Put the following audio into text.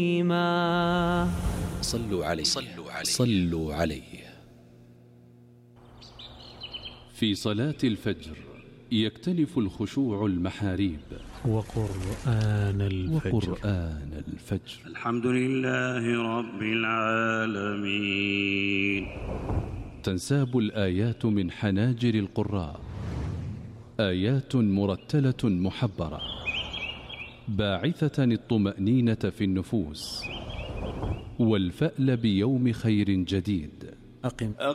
صلوا عليه صلوا عليه. في صلاة الفجر يكتنف الخشوع المحاريب وقرآن الفجر. الحمد لله رب العالمين. تنساب الآيات من حناجر القراء، آيات مرتلة محبرة باعثة الطمأنينة في النفوس والفأل بيوم خير جديد.